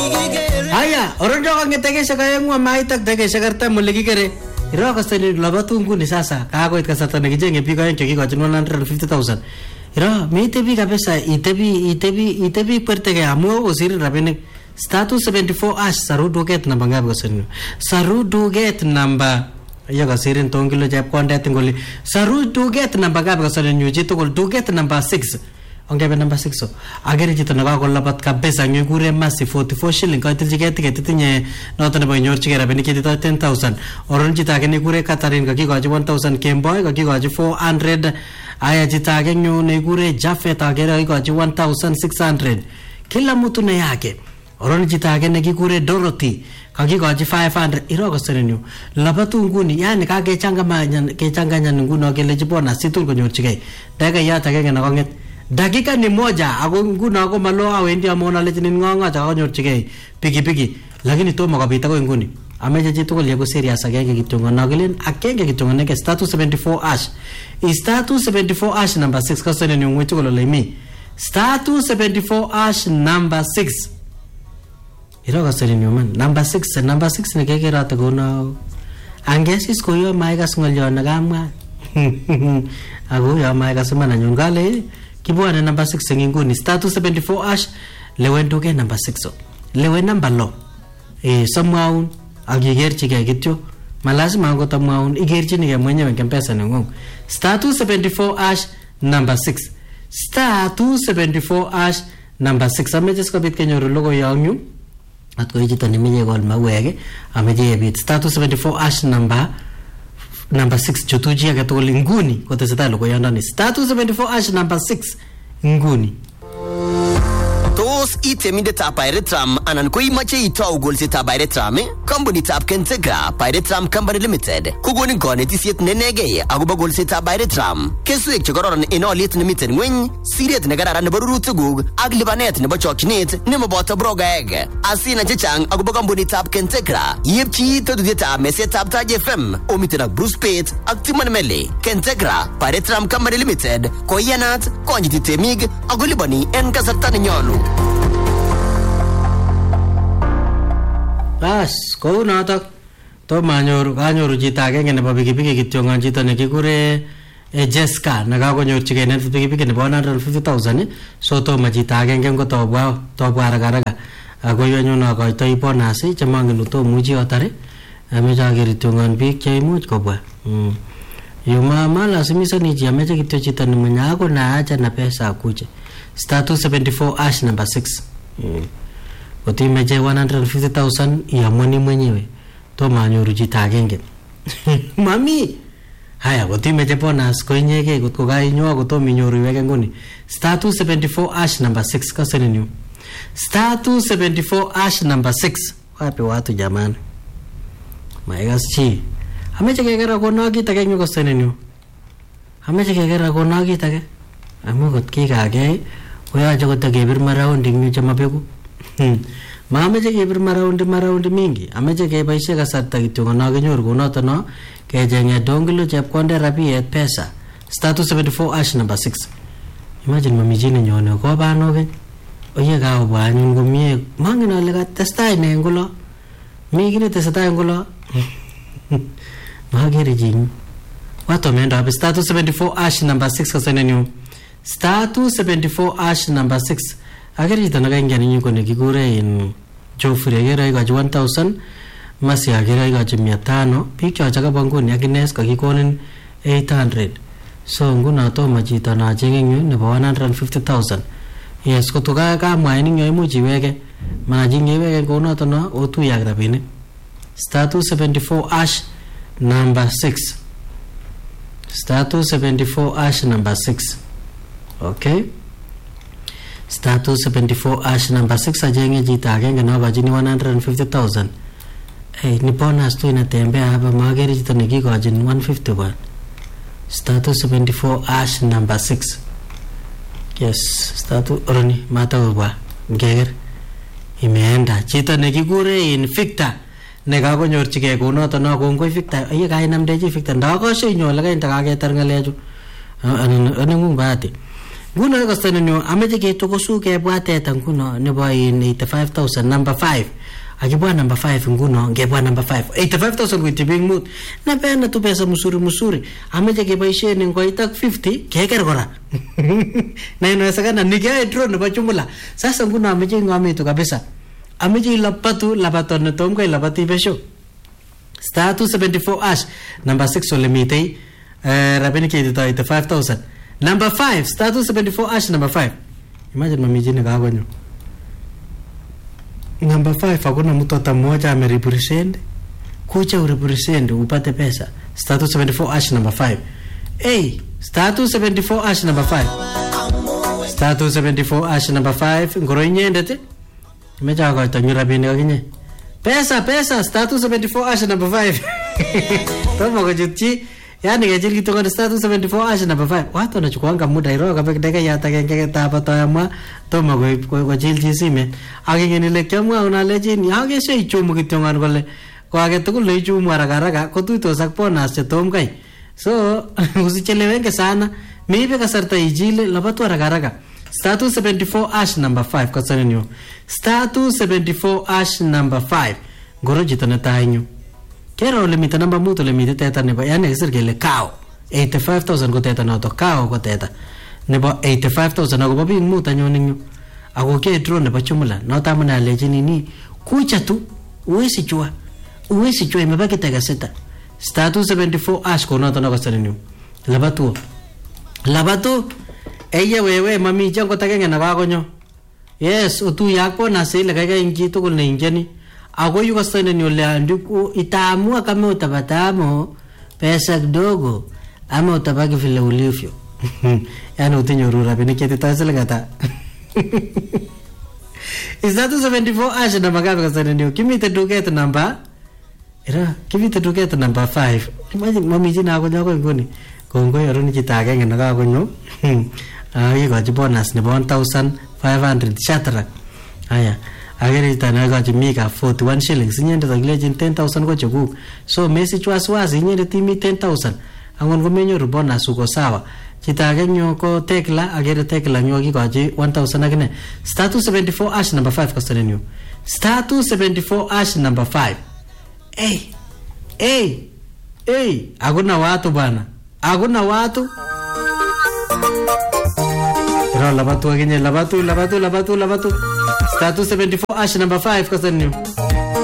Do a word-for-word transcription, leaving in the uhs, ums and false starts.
Haya, orondo kangetekesha kayengwa maitak tekesha karta mulikikere. Iro kastani labatu nguni sasa. Kakoit kasarta nekijenge biik aeng chekikochin one hundred fifty thousand. Iro meitebi kabisa itebi itebi itebi pertege amu kosir rabinik. Status seventy-four ash saru duket namba ngapi kasani. Saru duket namba ya kasirin tongilo chepkondet ngoli. Saru duket namba ngapi kasani nyuji tugul duket namba six. Ongebe number six. Agere chito nakakolabat kabisa ngekure masi forty-four shilling kaitilchige ticket tinye noto nebo inyorchige rabinik chetito ten thousand. Oron chito age nekure Catherine kakikochi one thousand, Kemboy kakikochi four hundred. Aya chito age nyu nekure Jafet agere kakikochi one thousand six hundred. Kila mtu na yake. Oron chito age nekikure Dorothy kakikochi five hundred. Iro kosere nyu labatu nguni yani kakechanganya kechanganya nguno kele chibona situl konyorchige. Daga yata age na konget dakika ni moja ako nguno ako malo awendi amona lechinin ngonga cha konyorchigei piki piki lakini tomo kabita ko nguni ameje chitugul yego serious agenge kitongo nagelen akenge kitongo neke status seventy-four ash status seventy-four ash number six kasene ni ngwetu ko lemi status seventy-four ash number six iro kasene ni man number six number six ne keke rata gono angesis ko yo maigas ngolyo na gamwa ago yo maigas mana nyungale Kibwana number six nginguni status seventy-four ash lewen duke number six lewen number lo eh samwaun agigerchige kityo malazima ngotamwaun igerchinige mwenyewe ngempesa nengong status seventy-four ash number six status seventy-four ash number six ameje skobit kenyoru logo yanyu atko ichito nimenye gol mawege ameje bit status seventy-four ash number number six chutuji age tugul nguni koteseta logo yandani status seventy-four ash number six nguni tos iteminde ta Pairetram anan ko imache itau golse ta Pairetram company tap Kentegra Pairetram Company Limited kugoni konetisiet nenege agoba golse ta Pairetram kesuek chekororon en oliet nemiten ngweny siret nekararan nebo rurutuguk ak libanet nebo chokchinet nemoboto brogaeg asina chechang agoba company tap Kentegra yepchi todutiet ab meset ab Taj F M omiten ak Bruce Pate ak Timon Mele Kentegra Pairetram Company Limited koyanat konjiti temig agolibani en kasarta nenyolu. Bas, ko natak to manyor kanyoru chito agenge nebo pikipiki kityo ngan chito nekikure Jessica nakakonyorchige net pikipiki nebo one hundred fifty thousand so to ma chito agenge ngotobwa tobwa haraka ako yenyu nakoitoi bonus chemangen to muchi otare ameche ager kityo ngan biik cheimuch kobwa mm yo mama lazimisa ni ameche kityo chito ni mwenye ako na acha na pesa akuje status seventy-four ash number six mm Koti meche one hundred fifty thousand iamoni mwenyewe to manyoru chito agenge mami haya koti meche bonus ko inyege kotko kainyo koto minyoru iweke nguni status seventy-four ash number six kaseni new status seventy-four ash number six wapi watu jamani maigas chi ameche kegera kono kit age nyo kaseni new ameche kegera kono kit age amu kot kikage koyache kotakebir maraundi nyu chamabeku Mameche kebir maraundi maraundi mingi ameche keboishe kasarta kityo kono kenyoru konoto no kechenge dongilo chepkonde rabiet pesa status seventy-four ash number six imagine mami chi nenyone ko banoge oye kaobwa anyun komie mangen ale katestai ne ngulo mi kile testai ngulo magere jing wato mendo ab status seventy-four ash number six kasenenyu status seventy-four ash number six agere jito nakaingia ninyi kone kikure in Joffrey agere ikachi one thousand masi agere ikachi mia tano biik chochaka banguni akines kakikonin eight hundred so nguno toma chito na chenge nyu nebo one hundred fifty thousand yes kotuka kamwaini nyo imuch iweke manajinge iweke konoto no otuye ak rabinik status seventy-four ash number six status seventy-four ash number six okay status seventy-four ash number six ajenge jita agenge no bajini one hundred fifty thousand hey ni bonus tu inatembea hapa mageri jita nikikojin one hundred fifty one status seventy-four ash number six yes status oroni mata ubwa ngeger imeenda jita nikikure in Victor nekakonyorchige konoto no kongoi Victor aye kainamdeji Victor ndakoshe inyola kainta kaketar ngalechu anan ngung baati nguno kastane nyo ameche ketokosu kebwateta nguno nebo eighty-five thousand number five. Akibwa number five nguno ngebwa number five eighty-five thousand kuiti bing mut na pena tu pesa musuri musuri ameche keboisien ngoitak fifty keker kora na inawezekana nikiae draw nebo jumla. Sasa nguno ameche ngamitu kabisa, ameche ilapatu lapaton tom kai lapati besho star two seventy-four ash number six ole mitei rabini ketito eighty-five thousand number five star two seventy-four ash number five. Imagine mamiji ni kagonyo number five hakuna mtu hata mmoja amerepresent, kucha urepresent upate pesa. Star two seventy-four ash number five. Hey, star two seventy-four ash number five. Star two seventy-four ash number five. Ngoro inyendete imecha kwa tanyu rabini kakinye pesa pesa. Star two seventy-four ash number five. Tomo kujutchi yani kechil kitongo star two seventy-four ash number five. Watu wanachukuanga muda iro kabla dakika ya takenge tapata yamwa tomo kwa chilchi sime akingeni le kyamwa unaleji ni age sei chumu kitongan kole kwa age tukul le chumu haraka haraka kotuitos ak bonus che tom kai. So usichelewenge sana, maybe kasarta ijile labatu haraka haraka. Star two seventy-four ash number five kasane nyo star two seventy-four ash number five. Ngoro jitone tainyo kero le mita namba muto le mita teta nebo yani exer gele kao eighty-five thousand ko teta noto kao ko teta nebo eighty-five thousand ako babi muta nyoninyo ako ke drone nebo chumula nota mna lejini ni kucha tu uwezi jua uwezi jua imebaki tega seta. Star two seventy-four ash ko nota nako sanenyo labatu labatu eye wewe mami jango takenge na bagonyo. Yes utu yako na sile kaka ingi to ko nenjeni ako yuko sana ni ole anduku itaamua kama utabatamo pesa kidogo ama utabaki vile ulivyo. Yani utinyorura bini kete tasela kata. Is that two seventy-four ash na magabe kasana ni kimite duket number era kimite duket number five. Imagine mami jina ako jako ngoni kongo yaro ni chitage ngena ka konyo. Ah yiko ji bonus ni one thousand five hundred chatra. Aya agere tana ga jimika forty-one shillings nyende ta legend ten thousand ko chukuk. So message waswasi nyende timi ten thousand angon ko menyo bonus uko sawa. Chitage nyo ko tekla agere tekla nyo ki gaji one thousand agene. Star two seventy-four ash number five kasane nyo star two seventy-four ash number five. Hey hey hey aguna watu bana aguna watu Ira labatu agene labatu labatu labatu labatu. Star two seventy-four ash number five kasane nyo